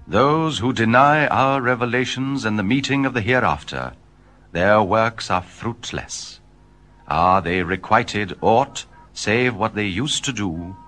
Those who deny our revelations and the meeting of the hereafter, their works are fruitless. They requited aught save what they used to do